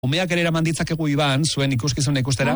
Umeak ere eraman ditzakegu Iban, zuen ikuskizun ikustera?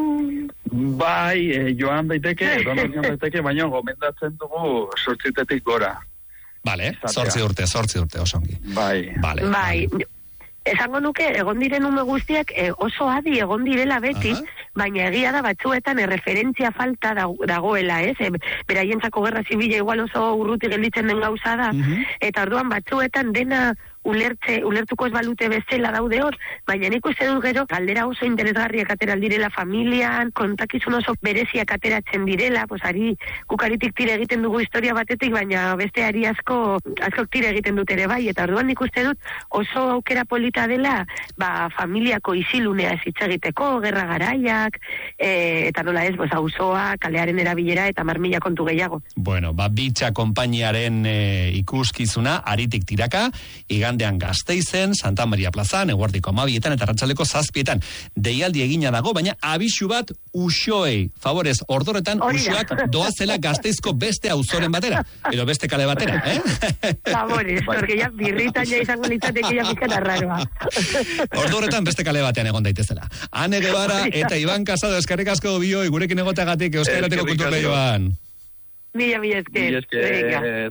Bai, joan daiteke, baina gomendatzen dugu 8 gora. Vale, 8 urte, osongi. Bai. Bai. Esango nuke, egon diren ume guztiak oso adi egon direla beti, baina egia da batzuetan referentzia falta dagoela, ez? Beraientzako gerra zibila igual oso urruti gelditzen den gauza da, eta orduan batzuetan dena ulertuko ez balute bezala daude hor, baina nik uste dut gero, galdera oso interesgarriak ateral direla familian, kontakizun oso bereziak ateratzen direla, kukaritik tire egiten dugu historia batetik, baina beste ari asko tire egiten dut ere bai, eta orduan nik uste dut oso aukera polita dela, familiako isilunea ez hitz egiteko, gerra garaiak, eta nola ez, auzoa, kalearen erabilera eta marmila kontu gehiago. Bueno, Bitxa konpainiaren ikuskizuna, aritik tiraka, igandean Gasteizen, Santa Maria plazan, eguerdiko 12etan eta arratsaldeko 7etan. Deialdi egina dago, baina abisu bat uxoei. Favorez, ordoretan uxoak doazela Gasteizko beste auzoren batera, edo beste kale batera, Favorez, porque ya birritan ja izango litzateke ja pizkan arraroa. Ordoretan beste kale batean egon daitezela. Ane Guevara eta Iban Casado, eskerrik asko bioi, gurekin egoteagatik Euskarateko kulturleioan. Mila esker.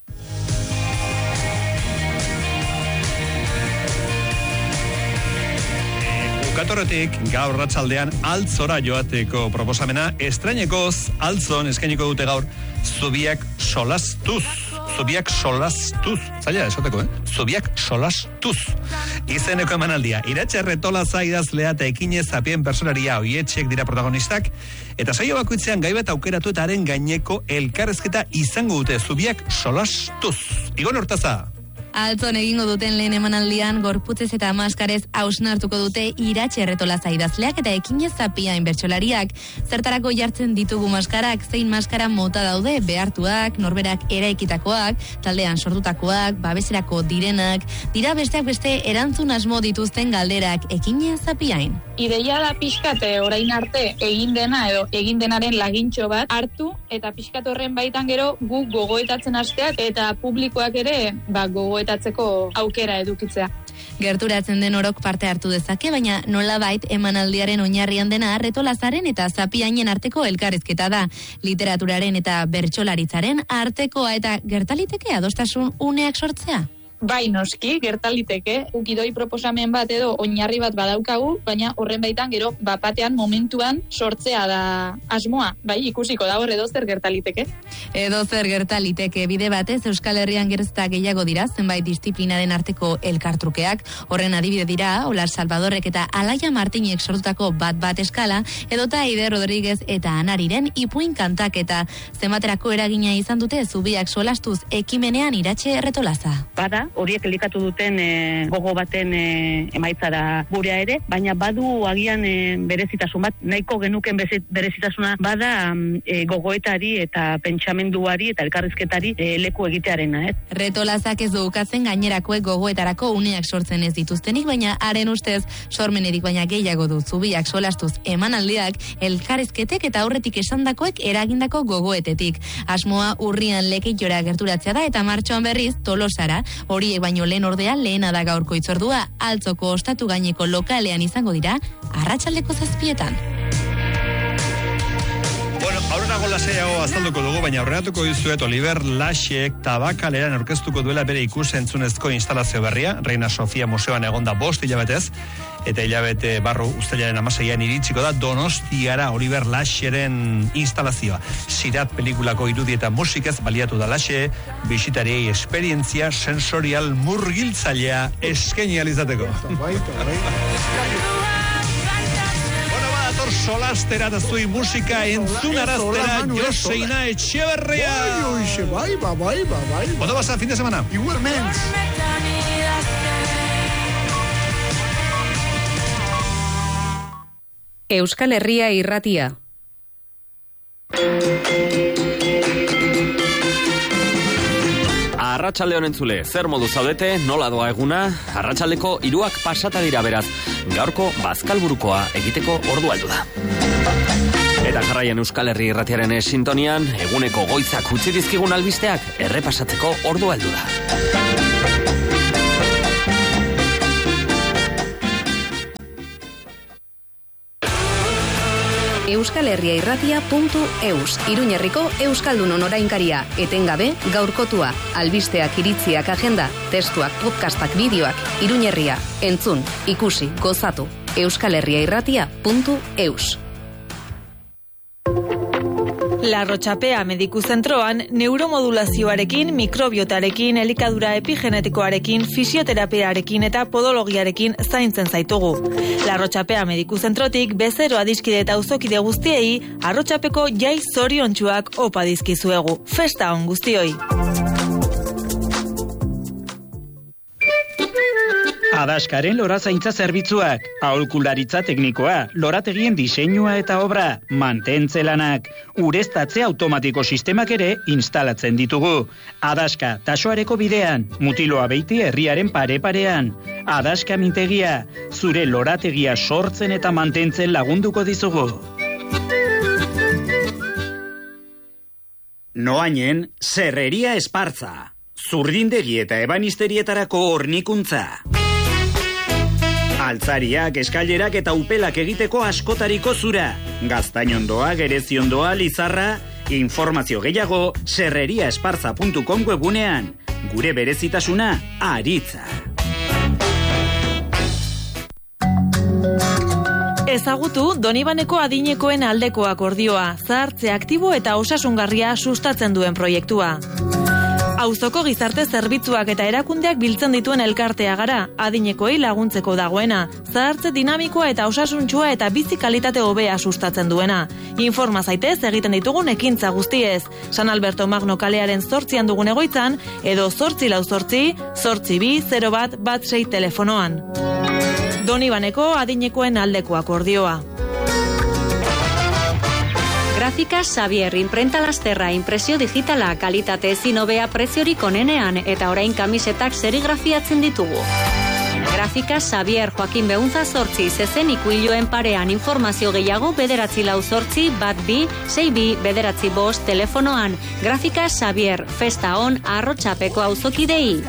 Bukatorretik, gaur ratzaldean altzora joateko proposamena, estrainekoz altzon eskainiko dute gaur Zubiak solastuz. Zaila, esoteko, Zubiak solastuz. Izeneko emanaldia, Iratxe Retolaza idazlea eta Ekinez Zapien personaria oietxek dira protagonistak, eta saio bakoitzean gai bat aukeratu eta haren gaineko elkarrezketa izango dute Zubiak solastuz. Igon Hortaza. Altzon egingo duten lehen emanaldian gorputzez eta maskarez hausnartuko dute Iratxe Retolaza idazleak eta Ekinez Zapiain bertsolariak. Zertarako jartzen ditugu maskarak, zein maskara mota daude, behartuak, norberak eraikitakoak, taldean sortutakoak, babeserako direnak, dira besteak beste erantzun asmo dituzten galderak Ekinez Zapiain. Ideia da pixkate orain arte egin dena edo egin denaren lagintxo bat hartu eta pixkat horren baitan gero guk gogoetatzen hasteak eta publikoak ere gogoetatzeko aukera edukitzea. Gerturatzen den orok parte hartu dezake, baina nolabait emanaldiaren oinarrian dena Retolazaren eta Zapiainen arteko elkarrizketa da. Literaturaren eta bertsolaritzaren artekoa eta gertaliteke adostasun uneak sortzea. Bai, noski, gertaliteke, ukidoi proposamen bat edo oinarri bat badaukagu, baina horren baitan gero bapatean momentuan sortzea da asmoa. Bai, ikusiko da hor edozer gertaliteke. Edozer gertaliteke bide batez Euskal Herrian gerozta gehiago dira, zenbait disiplinaren arteko elkartrukeak, horren adibide dira, Olar Salvadorrek eta Alaia Martinek sortutako bat eskala, edota Aide Rodríguez eta Anariren ipuin kantaketa. Zenbaterako eragina izan dute Zubiak solastuz ekimenean Iratxe Retolaza. Bada, horiek elikatu duten gogo baten emaitza da gurea ere, baina badu agian berezitasun bat, nahiko genuken berezitasuna bada gogoetari eta pentsamenduari eta elkarrizketari leku egitearena. Retolazak ez du ukatzen gainerakoek gogoetarako uneak sortzen ez dituztenik, baina haren ustez sormenerik baina gehiago du Zubiak solastuz emanaldiak elkarrizketek eta aurretik esandakoek eragindako gogoetetik. Asmoa urrian Lekeiora gerturatzea da eta martxoan berriz Tolosara. Horiek baino lehen ordea lehena da gaurko hitzordua, Altzoko ostatu gaineko lokalean izango dira, arratsaldeko 7etan. Bueno, aurrenago lasaiago azalduko dugu, baina aurrenatuko dizuet Oliver Laxek Tabakaleran aurkeztuko duela bere ikus-entzunezko instalazio berria, Reina Sofia Museoan egonda 5 hilabetez, eta hilabete barru uztailaren 16an iritsiko da Donostiara Oliver Laxeren instalazioa. Sirat pelikulako irudi eta musikez baliatu da Laxe, bisitariei esperientzia sensorial murgiltzailea eskaini ahal izateko. Solastera da zui musika entzunaraztera Joseina Etxeberria. Bai. ¿Cuándo vas a fin de semana? Igualment. Euskal Herria irratia. Arratsalde honen zule, zer modu zaudete, nola doa eguna, arratsaldeko 3 pasata dira beraz. Gaurko bazkalburukoa egiteko ordu aldu da. Eta jarraian Euskal Herri irratiaren sintonian, eguneko goizak utzi dizkigun albisteak errepasatzeko ordu aldu da. euskalherriairratia.eus. Iruñerriko Euskaldunon orainkaria, etengabe, gaurkotua, albisteak, iritziak, agenda, testuak, podcastak, bideoak, Iruñerria, entzun, ikusi, gozatu, euskalherriairratia.eus. La Rotxapea Mediku Zentroan neuromodulazioarekin, mikrobiotarekin, elikadura epigenetikoarekin, fisioterapiarekin eta podologiarekin zaintzen zaitugu. La Rotxapea Mediku Zentrotik bezero adiskide eta auzokide guztiei Arrotxapeko jai zoriontsuak opa dizkizuegu. Festa on guztioi! Adaskaren lorazaintza zerbitzuak, aholkularitza teknikoa, lorategien diseinua eta obra, mantentze lanak, ureztatze automatiko sistemak ere instalatzen ditugu. Adaska, tasoareko bidean, mutiloa beiti herriaren pare-parean. Adaska mintegia, zure lorategia sortzen eta mantentzen lagunduko dizugu. Noainen, Serreria Espartza. Zurdindegi eta ebanisterietarako hornikuntza. Altzariak, eskailerak eta upelak egiteko askotariko zura. Gaztainondoa, gereziondoa, lizarra, informazio gehiago serreriaesparza.com webunean. Gure berezitasuna, aritza. Ezagutu Donibaneko adinekoen aldeko akordioa, zahartze aktibo eta osasungarria sustatzen duen proiektua. Auzoko gizarte zerbitzuak eta erakundeak biltzen dituen elkartea gara, adinekoei laguntzeko dagoena, zahartze dinamikoa eta osasuntsua eta bizi kalitate hobea sustatzen duena. Informa zaitez egiten ditugun ekintza guztiez, San Alberto Magno kalearen 8an dugun egoitzan, edo 848-82-01-16 telefonoan. Donibaneko adinekoen aldeko akordioa. Grafika Xavier, imprenta lasterra, impresio digitala, kalitate ezin hobea preziorik onenean eta orain kamisetak serigrafiatzen ditugu. Grafika Xavier, Joaquin Beunza 8, zezen ikuiloen parean, informazio gehiago 948-12-62-62 telefonoan. Grafika Xavier, festa on Arrotxapeko auzokidei.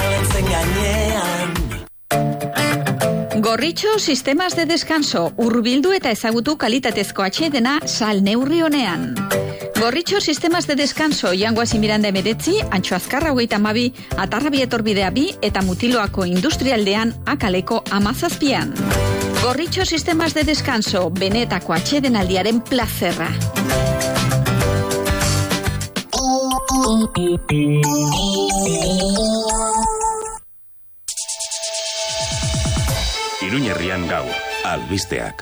Gorritxo sistemas de descanso, hurbildu eta ezagutu kalitatezko atsedena sal neurri honean. Gorritxo sistemas de descanso, Jangoasi Miranda 19, Antxo Azkarra 22, Atarrabi etorbidea 2 eta Mutiloako industrialdean Akaleko 17. Gorritxo sistemas de descanso, benetako atsedenaldiaren plazerra. Iruñerrian gaur, albisteak.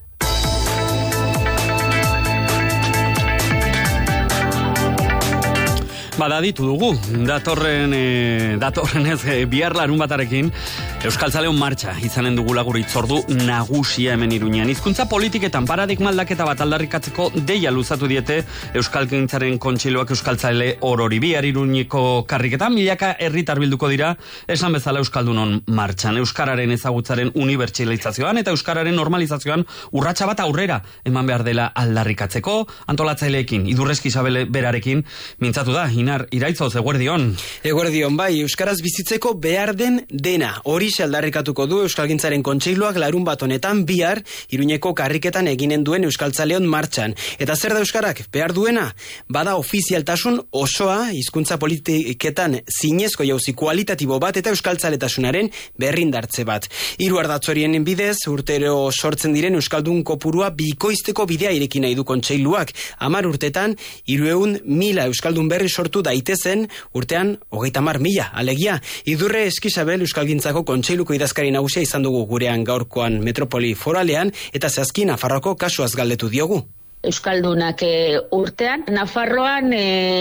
Badaditu dugu, datorren ez bihar larun batarekin Euskaltzaleon martxa izanen dugula gure itzordu nagusia hemen Iruñean. Hizkuntza politiketan paradigma aldaketa bat aldarrikatzeko deia luzatu diete Euskalgintzaren kontseiluak Euskaltzale orori. Bihar Iruñeko karriketan milaka herritar bilduko dira, esan bezala Euskaldunon martxan. Euskararen ezagutzaren unibertsalizazioan eta Euskararen normalizazioan urratsa bat aurrera eman behar dela aldarrikatzeko, antolatzaileekin, Idurrezki Isabel berarekin mintzatu da. Inar, Iraitzoz, eguerdion. Eguerdion, bai, Euskaraz bizitzeko behar den dena. Horixe aldarrikatuko du Euskalgintzaren kontseiluak larun bat honetan bihar Iruñeko karriketan eginen duen Euskaltzaleon martxan. Eta zer da Euskarak behar duena? Bada ofizialtasun osoa, hizkuntza politiketan zinezko jauzi kualitatibo bat eta euskaltzaletasunaren berrindartze bat. 3 ardatzorien bidez, urtero sortzen diren Euskaldun kopurua bikoizteko bidea ireki nahi du kontseiluak. 10 urtetan, 300.000 Euskaldun berri sortu daitezen, urtean 30.000, alegia. Idurre Eskisabel Euskalgintzako kontseiluko idazkari nagusia izan dugu gurean gaurkoan metropoli foralean, eta zehazki Nafarroako kasuaz galdetu diogu. Euskaldunak urtean, Nafarroan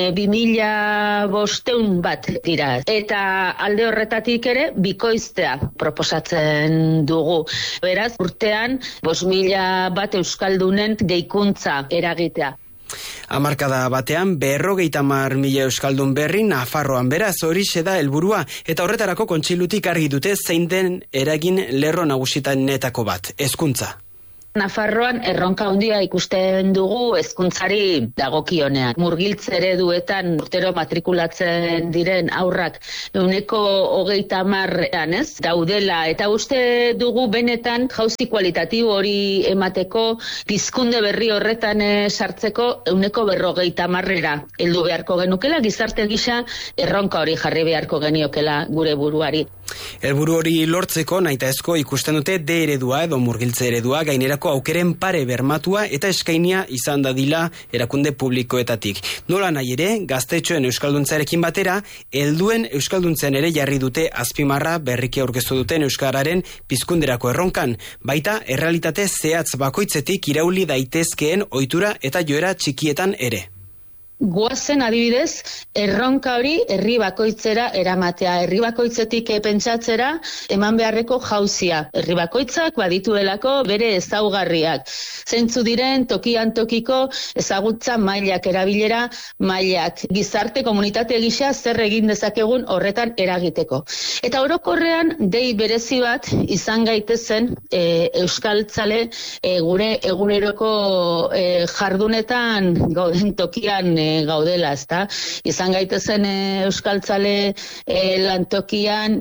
2.500 bat dira. Eta alde horretatik ere, bikoiztea proposatzen dugu. Beraz, urtean 5.000 bat Euskaldunen deikuntza eragitea. Hamarkada batean 50.000 Euskaldun berri Nafarroan, beraz horixe da helburua, eta horretarako kontseilutik argi dute zein den eragin lerro nagusitanetako bat, hezkuntza. Nafarroan erronka handia ikusten dugu hezkuntzari dagokionean. Murgiltze ereduetan urtero matrikulatzen diren aurrak 30%, ez? Daudela eta uste dugu benetan jauzi kualitatibo hori emateko pizkunde berri horretan sartzeko 40%ra heldu beharko genukela, gizarte gisa erronka hori jarri beharko geniokela gure buruari. Helburu hori lortzeko nahitaezko ikusten dute D eredua edo murgiltze eredua gainerako aukeren pare bermatua eta eskainia izan dadila erakunde publikoetatik. Nola nahi ere, gaztetxoen euskalduntzarekin batera, helduen euskalduntzean ere jarri dute azpimarra berriki aurkeztu duten euskararen pizkunderako erronkan, baita errealitate zehatz bakoitzetik irauli daitezkeen ohitura eta joera txikietan ere. Goazen adibidez, erronka hori herri bakoitzera eramatea, herri bakoitzetik pentsatzera eman beharreko jauzia. Herri bakoitzak badituelako bere ezaugarriak. Zeintzu diren tokian tokiko ezagutza mailak, erabilera mailak, gizarte komunitate gisa zer egin dezakegun horretan eragiteko. Eta orokorrean dei berezi bat izan gaitezen euskaltzale gure eguneroko jardunetan gauden tokian gaudela, ezta? Izan gaitezen euskaltzale lantokian,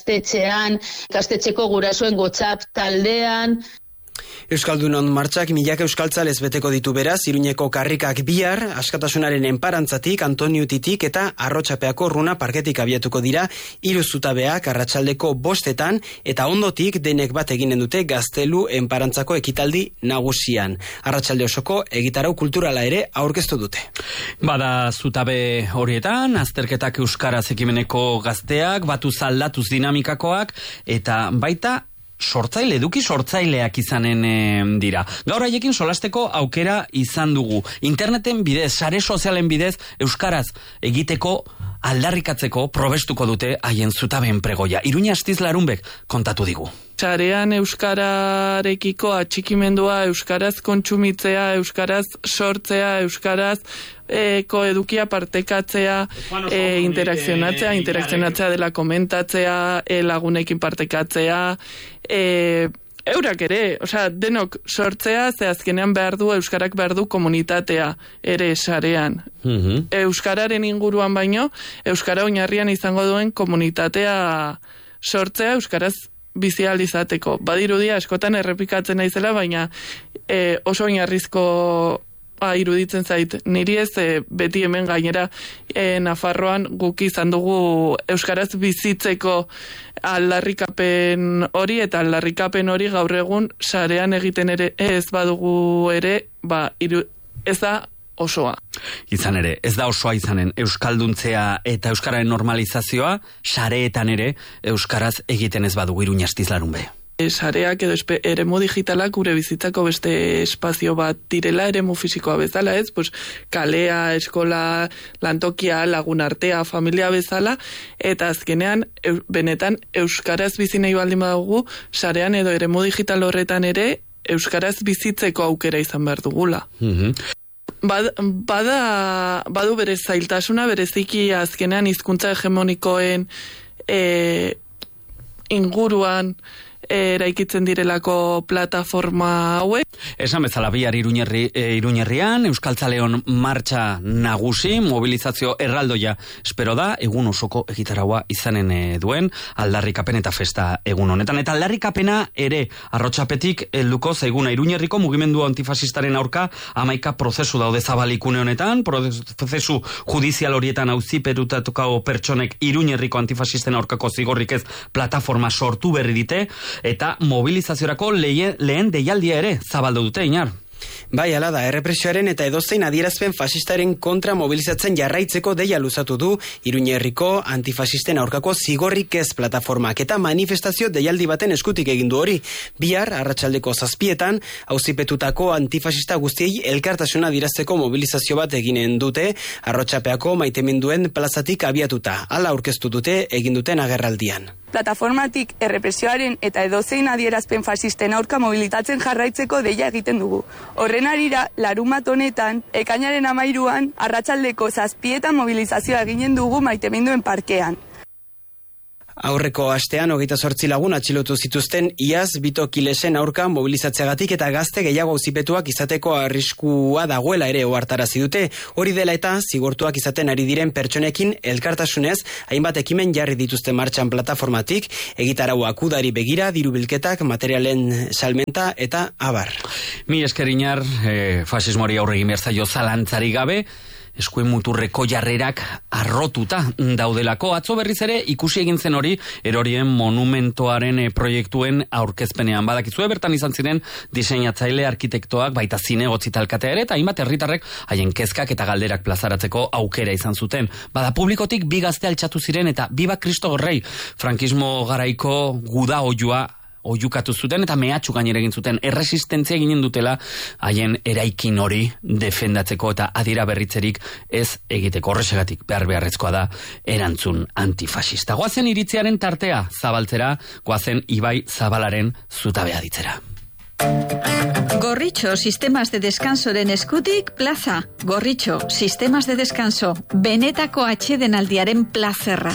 ikastetxeko gurasoen WhatsApp taldean. Euskaldunon martxak milaka euskaltzalez beteko ditu beraz, Iruñeko karrikak bihar, askatasunaren enparantzatik, Antoniutitik eta Arrotxapeako Runa parketik abiatuko dira, 3 zutabeak arratsaldeko 5 eta ondotik denek bat eginen dute Gaztelu enparantzako ekitaldi nagusian. Arratsalde osoko egitarau kulturala ere aurkeztu dute. Bada zutabe horietan, azterketak euskaraz ekimeneko gazteak, batuz aldatuz dinamikakoak, eta baita eduki sortzaileak izanen dira. Gaur haiekin solasteko aukera izan dugu. Interneten bidez, sare sozialen bidez, euskaraz egiteko aldarrikatzeko probestuko dute haien zutaben pregoia. Iruña Astiz Larunbek kontatu digu. Sarean euskararekiko atxikimendua, euskaraz kontsumitzea, euskaraz sortzea, euskaraz edukia partekatzea, interakzionatzea dela komentatzea, lagunekin partekatzea, eurak ere, denok sortzea, ze azkenean euskarak behar du komunitatea ere sarean. Euskararen inguruan baino, euskara oinarrian izango duen komunitatea sortzea, euskaraz bizializateko. Badirudia askotan errepikatzen naizela, baina oso oinarrizko iruditzen zait. Niri ez beti hemen gainera Nafarroan guk izan dugu euskaraz bizitzeko aldarrikapen hori, eta aldarrikapen hori gaur egun sarean egiten ere ez badugu ere, ez da osoa. Izan ere, ez da osoa izanen euskalduntzea eta euskararen normalizazioa, sareetan ere euskaraz egiten ez badugu. Iruña Astiz Larunbe. Sareak edo eremu digitalak gure bizitzako beste espazio bat direla, eremu fisikoa bezala, ez? Kalea, eskola, lantokia, lagun artea, familia bezala, eta azkenean benetan euskaraz bizi nahi baldin badugu, sarean edo eremu digital horretan ere euskaraz bizitzeko aukera izan behar dugula. Badu bere zailtasuna, bereziki azkenean hizkuntza hegemonikoen inguruan eraikitzen direlako plataforma hauek. Esan bezala bihar Iruñerrian, Euskaltzaleon martxa nagusi, mobilizazio erraldoia espero da, egun osoko egitaraua izanen duen, aldarrikapen eta festa egun honetan. Eta aldarrikapena ere Arrotxapetik helduko zaiguna. Iruñerriko mugimendu antifasistaren aurka 11 prozesu daude zabalikune honetan, prozesu judizial horietan auziperutatutako pertsonek Iruñerriko antifasisten aurkako zigorrik ez plataforma sortu berri dite, eta mobilizaziorako lehen deialdia ere zabaldu dute, Inar. Bai, hala da, errepresioaren eta edozein adierazpen fasistaren kontra mobilizatzen jarraitzeko deia luzatu du Iruñerriko antifasisten aurkako zigorrik ez plataformak, eta manifestazio deialdi baten eskutik egin du hori. Bihar, arratsaldeko 7 auzipetutako antifasista guztiei elkartasuna adierazteko mobilizazio bat eginen dute, Arrotxapeako maitemenduen plazatik abiatuta. Hala aurkeztu dute egin duten agerraldian. Plataformatik errepresioaren eta edozein adierazpen fasisten aurka mobilizatzen jarraitzeko deia egiten dugu. Horren arira, larunbat honetan, ekainaren 13 arratsaldeko 7 mobilizazioa eginen dugu maitemenduen parkean. Aurreko astean 28 lagun atxilotu zituzten iaz Bito Kilesen aurka mobilizatzeagatik eta gazte gehiago auzipetuak izateko arriskua dagoela ere ohartarazi dute. Hori dela eta zigortuak izaten ari diren pertsonekin elkartasunez hainbat ekimen jarri dituzte martxan plataformatik, egitarauak udari begira, diru bilketak, materialen salmenta eta abar. Mi eskerinar, fasismori aurre egin behar zaio zalantzari gabe, eskuen muturreko jarrerak arrotuta daudelako. Atzo berriz ere ikusi egin zen hori erorien monumentoaren proiektuen aurkezpenean. Badakizue bertan izan ziren diseinatzaile arkitektoak, baita zinegotzi talkatea ere, eta hainbat herritarrek haien kezkak eta galderak plazaratzeko aukera izan zuten. Bada publikotik bi gazte altxatu ziren eta Biba Kristo Gorrei, frankismo garaiko guda oiua oiukatu zuten eta mehatxu gainera egin zuten, erresistentzia eginen dutela haien eraikin hori defendatzeko eta adira berritzerik ez egiteko. Horrexegatik beharrezkoa da erantzun antifasista. Goazen iritziaren tartea zabaltzera, goazen Ibai Zabalaren zutabea ditzera. Gorritxo Sistemas de Descansoren eskutik plaza. Gorritxo Sistemas de Descanso, benetako atsedenaldiaren plazerra.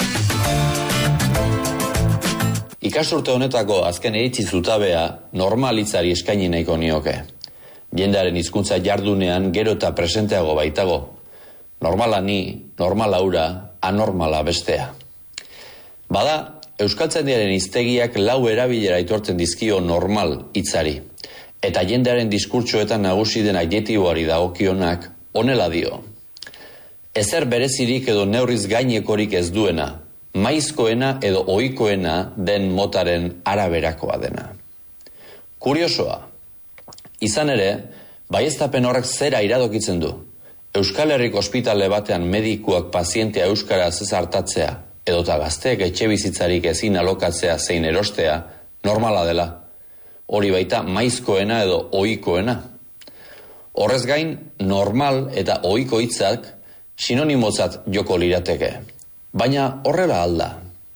Ikasturte honetako azken iritzi zutabea normalitzari eskaini nahiko nioke. Jendearen hizkuntza jardunean gero eta presenteago baitago. Normala ni, normala ura, anormala bestea. Bada, euskaltzaindiaren hiztegiak lau erabilera aitortzen dizkio normal hitzari. Eta jendearen diskurtsoetan nagusi den adjektiboari dagokionak honela dio. Ezer berezirik edo neurriz gainekorik ez duena, maizkoena edo ohikoena den motaren araberakoa dena. Kuriosoa, izan ere, baieztapen horrek zera iradokitzen du. Euskal Herriko ospitale batean medikuak pazientea euskaraz ez hartatzea, edota gazteek etxe bizitzarik ezin alokatzea zein erostea, normala dela. Hori baita maizkoena edo ohikoena. Horrez gain, normal eta ohiko hitzak sinonimotzat joko lirateke. Baina horrela alda.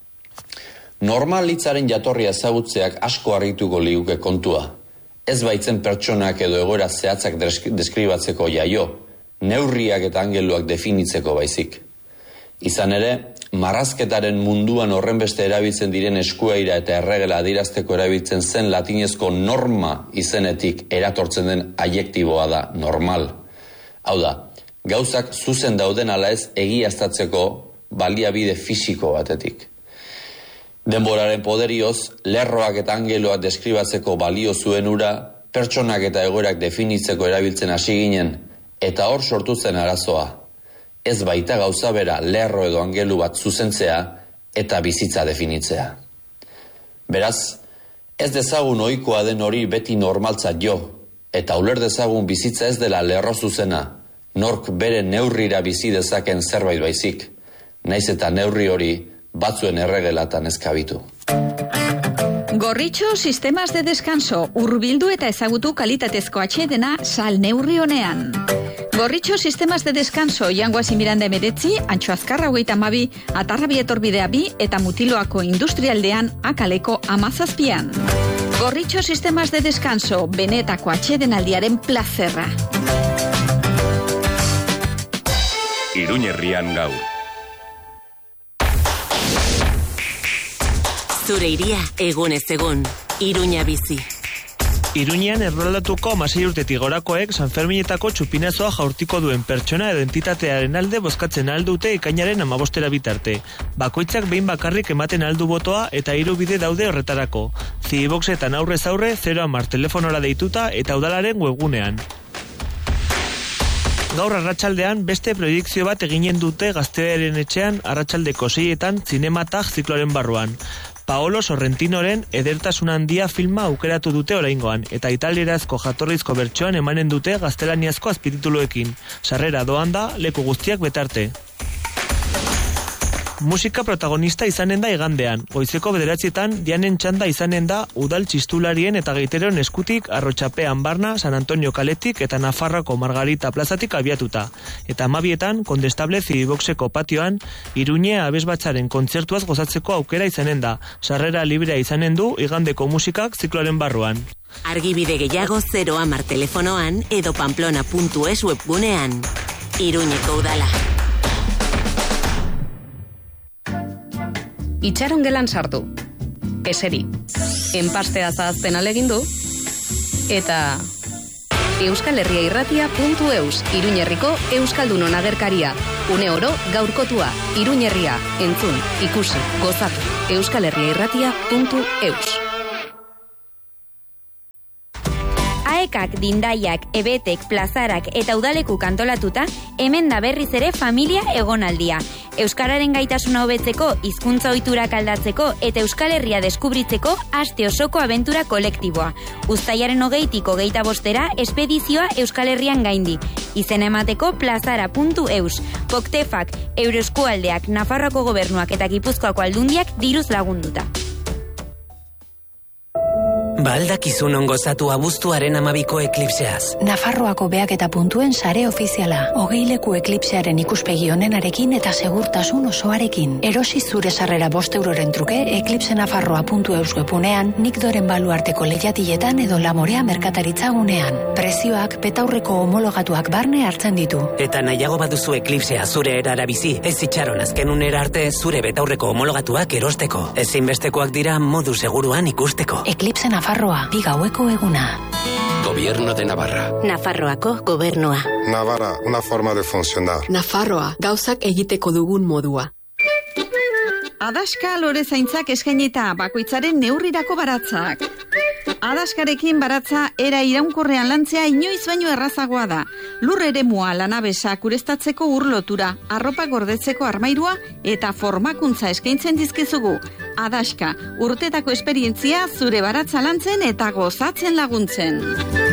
Normal hitzaren jatorria ezagutzeak asko harrituko liguke kontua. Ez baitzen pertsonak edo egoera zehatzak deskribatzeko jaio, neurriak eta angeluak definitzeko baizik. Izan ere, marrazketaren munduan horrenbeste erabiltzen diren eskuaira eta erregela adierazteko erabiltzen zen latinezko norma izenetik eratortzen den adjektiboa da normal. Hau da, gauzak zuzen dauden ala ez egiaztatzeko baliabide fisiko batetik. Denboraren poderioz, lerroak eta angeloak deskribatzeko balio zuen ura, pertsonak eta egoerak definitzeko erabiltzen hasi ginen, eta hor sortu zen arazoa. Ez baita gauza bera lerro edo angelu bat zuzentzea eta bizitza definitzea. Beraz, ez dezagun ohikoa den hori beti normaltzat jo, eta uler dezagun bizitza ez dela lerro zuzena, nork bere neurrira bizi dezaken zerbait baizik. Naiz eta neurri hori batzuen erregelatan ezkabitu. Gorritxo Sistemas de Descanso, hurbildu eta ezagutu kalitatezko atsedena sal neurri honean. Gorritxo Sistemas de Descanso, Jangoasi Miranda 19, Antxo Azkarra 32, Atarrabi Etorbidea 2 eta Mutiloako Industrialdean Akaleko 17. Gorritxo Sistemas de Descanso, benetako atsedenaldiaren plazerra. Iruñerrian gaur. Zure iria egunez egun, Iruña bizi. Iruñean erroldatuko 16 urtetik gorakoek San Ferminetako txupinazoa jaurtiko duen pertsona edo entitatearen alde bozkatzen aldute ekainaren 15 bitarte. Bakoitzak behin bakarrik ematen aldu botoa eta 3 bide daude horretarako. Ziboxetan aurrez aurre 010 telefonora deituta eta udalaren webgunean. Gaur arratsaldean beste proiekzio bat eginen dute Gaztearen etxean arratsaldeko 6etan Zinematak zikloaren barruan. Paolo Sorrentinoren Edertasun handia filma aukeratu dute oraingoan eta italierazko jatorrizko bertsoan emanen dute gaztelaniazko azpitituluekin. Sarrera doan da leku guztiak betarte. Musika protagonista izanen da igandean. Goizeko 9etan Dianen txanda izanen da udal txistularien eta geiteron eskutik Arrotxapean Barna, San Antonio kaletik eta Nafarroko Margarita plazatik abiatuta. Eta 12etan Kondestable Zibiboxeko patioan Iruñe abesbatzaren kontzertuaz gozatzeko aukera izanen da. Sarrera librea izanen du igandeko musikak zikloaren barruan. Argibide gehiago 010 telefonoan edo pamplona.es webgunean. Iruñeko udala. Itxaron gelan sartu. Eseri. Enpastea zahazten alegindu. Eta euskalherriairratia.eus, Iruñerriko Euskaldunon agerkaria. Une oro gaurkotua, Iruñerria, entzun, ikusi, gozatu. euskalherriairratia.eus. Aekak, Dindaiak, Ebetek, Plazarak eta Udaleku kantolatuta, hemen da berriz ere familia egonaldia. Euskararen gaitasuna hobetzeko, hizkuntza ohiturak aldatzeko eta Euskal Herria deskubritzeko aste osoko abentura kolektiboa. Uztailaren 20tik 25 espedizioa Euskal Herrian gaindi. Izen emateko plazara.eus. Poktefak, Euroeskualdeak, Nafarroako gobernuak eta Gipuzkoako aldundiak diruz lagunduta. Baldakizun gozatu abuztuaren 12ko eklipseaz. Nafarroako beak eta puntuen sare ofiziala. 20 leku eklipsearen ikuspegi onenarekin eta segurtasun osoarekin. Erosi zure sarrera €5 truke eklipsenafarroa.eus webunean, Nikdoren baluarteko lehiatiletan edo Lamorea merkataritza gunean. Prezioak betaurreko homologatuak barne hartzen ditu. Eta nahiago baduzu eklipsea zure erara bizi, ez itxaron azken unera arte zure betaurreko homologatuak erosteko. Ezinbestekoak dira modu seguruan ikusteko. Eklipse Nafarroa, 2 gaueko eguna. Gobierno de Navarra. Nafarroako gobernua. Navarra, una forma de funcionar. Nafarroa, gauzak egiteko dugun modua. Adaska lore zaintzak eskainita bakoitzaren neurrirako baratzak. Adaskarekin baratza era iraunkorrean lantzea inoiz baino errazagoa da. Lur eremua, lanabesak, ureztatzeko urlotura, arropa gordetzeko armairua eta formakuntza eskaintzen dizkizugu. Adaska, urtetako esperientzia zure baratza lantzen eta gozatzen laguntzen.